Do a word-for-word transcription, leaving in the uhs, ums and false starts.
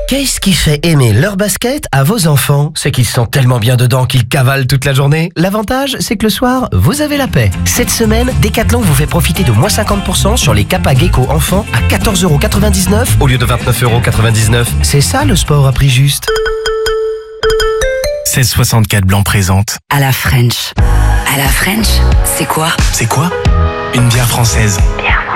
Qu'est-ce qui fait aimer leur basket à vos enfants? C'est qu'ils sont tellement bien dedans qu'ils cavalent toute la journée. L'avantage, c'est que le soir, vous avez la paix. Cette semaine, Decathlon vous fait profiter de moins cinquante pour cent sur les Kappa Gecko enfants à quatorze euros quatre-vingt-dix-neuf au lieu de vingt-neuf euros quatre-vingt-dix-neuf. C'est ça le sport à prix juste. seize soixante-quatre Blanc présente. À la French. À la French, c'est quoi? C'est quoi? Une bière française. Bière